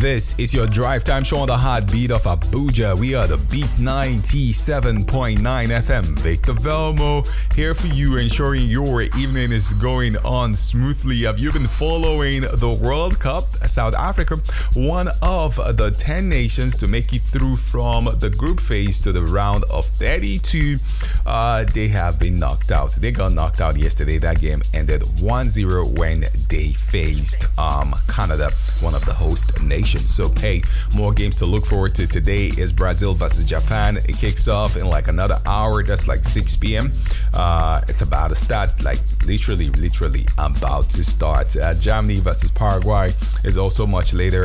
This is your drive time show on the heartbeat of Abuja. We are the Beat 97.9 FM. Victor Velmo here for you, ensuring your evening is going on smoothly. Have you been following the World Cup? South Africa, one of the 10 nations to make it through from the group phase to the round of 32. They have been knocked out. They got knocked out yesterday. That game ended 1-0 when they faced Canada, one of the host nations. So, hey, more games to look forward to. Today is Brazil versus Japan. It kicks off in like another hour. That's like 6 p.m. It's about to start, like literally about to start. Germany versus Paraguay is also much later.